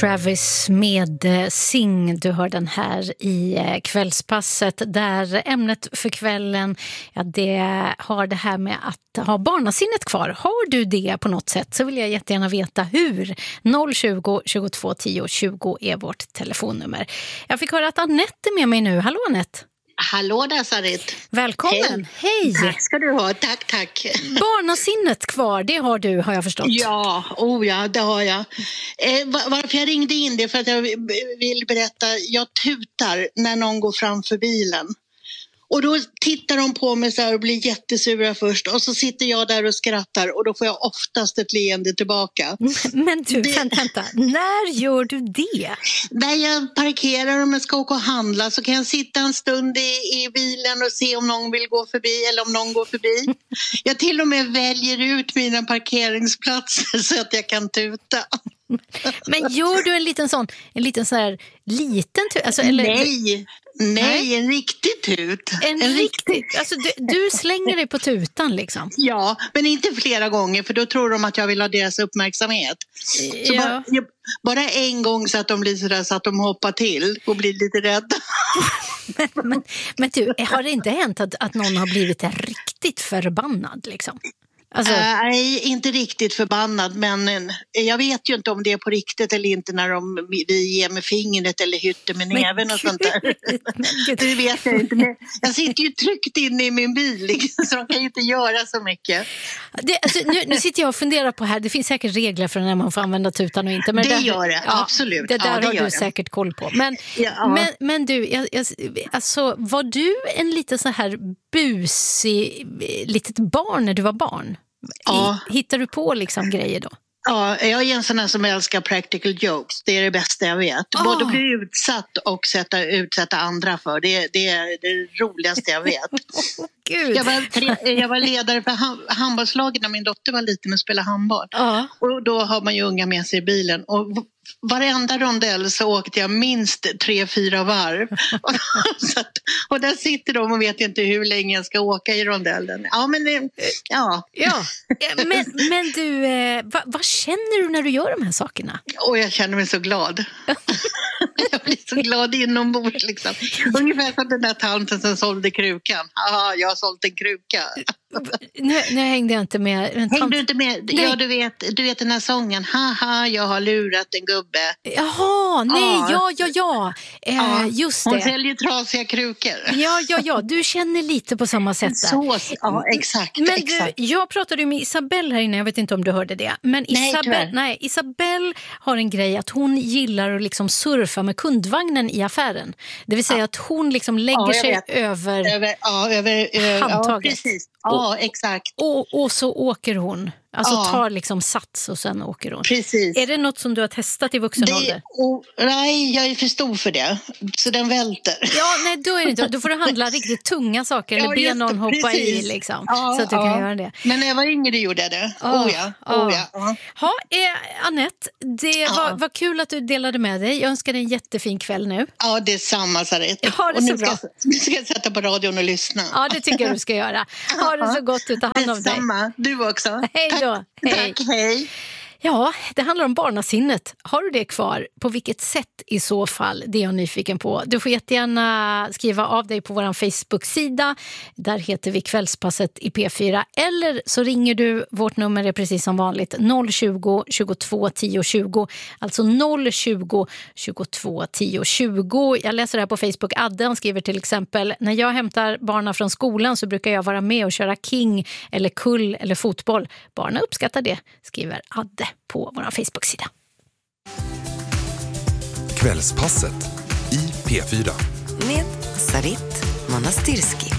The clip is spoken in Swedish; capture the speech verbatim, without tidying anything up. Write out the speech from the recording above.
Travis med Sing. Du hör den här i kvällspasset där ämnet för kvällen, ja, det har det här med att ha barnasinnet kvar. Har du det på något sätt så vill jag jättegärna veta hur. noll tjugo, tjugotvå, tio, tjugo är vårt telefonnummer. Jag fick höra att Anette är med mig nu. Hallå Anette. Hallå där, Sarit. Välkommen. Hej. Hej. Tack ska du ha. Tack, tack. Barnasinnet kvar, det har du, har jag förstått. Ja, oh ja, det har jag. Eh, varför jag ringde in det för att jag vill berätta. Jag tutar när någon går framför bilen. Och då tittar de på mig så här och blir jättesura först. Och så sitter jag där och skrattar och då får jag oftast ett leende tillbaka. Men du, det... vänta, när gör du det? När jag parkerar och jag ska åka och handla så kan jag sitta en stund i, i bilen och se om någon vill gå förbi eller om någon går förbi. Jag till och med väljer ut mina parkeringsplatser så att jag kan tuta. Men gör du en liten sån, en liten sån här liten tut? Alltså, eller... Nej, nej, en riktig tut. En, en riktig, alltså du, du slänger dig på tutan liksom? Ja, men inte flera gånger för då tror de att jag vill ha deras uppmärksamhet. Så ja. bara, bara en gång så att de blir sådär så att de hoppar till och blir lite rädda. men, men, men du, har det inte hänt att, att någon har blivit riktigt förbannad liksom? Alltså... Nej, äh, inte riktigt förbannad, men jag vet ju inte om det är på riktigt eller inte när de vi ger med fingret eller hytter med näven och sånt där. Det vet jag inte. Men jag sitter ju tryckt inne i min bil liksom, så de kan ju inte göra så mycket. Det, alltså, nu, nu sitter jag och funderar på här, det finns säkert regler för när man får använda tutan och inte. Men det, det där, gör det, ja, absolut. Det där ja, det har du det. säkert koll på. Men, ja. men, men du, jag, jag, alltså, var du en liten så här busig litet barn när du var barn? Ja. Hittar du på liksom grejer då? Ja, jag är en sån här som älskar practical jokes. Det är det bästa jag vet. Oh. Både bli utsatt och sätta, utsätta andra för. Det, det är det roligaste jag vet. Gud. Jag, var, jag var ledare för handbollslaget när min dotter var liten och spelade handboll. Oh. Och då har man ju unga med sig i bilen. Och varenda rondell så åkte jag minst tre, fyra varv. och, så att, och där sitter de och vet inte hur länge jag ska åka i rondellen. Ja, men ja. ja. Men, men du, eh, vad, vad känner du när du gör de här sakerna? Och jag känner mig så glad. Jag blir så glad inombords liksom. Ungefär som den där tanten som sålde krukan. Haha, jag har sålt en kruka. Nu, nu hängde jag inte med. Hängde tant... du inte med? Nej. Ja, du vet, du vet den här sången. Haha, jag har lurat en gubbe. Jaha, nej, ja, ja, ja. Eh, ja. Just det. Hon säljer trasiga krukor. Ja, ja, ja. Du känner lite på samma sätt där. Så, ja, exakt. Men exakt. Du, jag pratade ju med Isabelle här inne, jag vet inte om du hörde det. Men Isabelle, nej, nej, Isabelle har en grej att hon gillar att liksom surfa med kundvagnen i affären. Det vill säga ja. att hon liksom lägger ja, sig över, över, ja, över ö, handtaget. Ja, precis. Ja, exakt. Och, och så åker hon. Alltså ja. tar liksom sats och sen åker hon. Precis. Är det något som du har testat i vuxen det, ålder? Och, nej, jag är för stor för det. Så den välter. Ja, nej, då är det inte. Då får du handla riktigt tunga saker. Eller ja, be någon hoppa precis. i liksom. Ja, så att du ja. kan göra det. Men när jag var yngre gjorde jag det. Oh, oh ja. Oh, oh, ja. ja. Ha, eh, Anette, det ja. var, var kul att du delade med dig. Jag önskar dig en jättefin kväll nu. Ja, det är samma, Sarit. Ja, det är så bra. Ska, nu ska jag sätta på radion och lyssna. Ja, det tycker jag du ska göra. Ha det så gott, ta hand om dig. Detsamma, du också. Hej då. Hej. Tack, hej. Ja, det handlar om barnasinnet. Har du det kvar? På vilket sätt i så fall? Det är jag nyfiken på. Du får jättegärna skriva av dig på vår Facebook-sida. Där heter vi Kvällspasset i P fyra. Eller så ringer du, vårt nummer är precis som vanligt, noll tjugo, tjugotvå, tio, tjugo. Alltså noll tjugo, tjugotvå, tio, tjugo. Jag läser det här på Facebook. Adden skriver till exempel: när jag hämtar barna från skolan så brukar jag vara med och köra king eller kull eller fotboll. Barna uppskattar det, skriver Adde på vår Facebook-sida. Kvällspasset i P fyra. Med Sarit Manastirski.